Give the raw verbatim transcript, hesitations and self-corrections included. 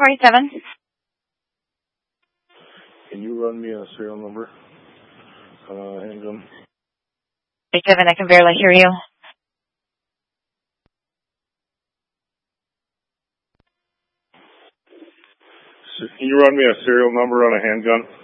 forty-seven. Can you run me a serial number on a handgun? forty-seven, I can barely hear you. So can you run me a serial number on a handgun?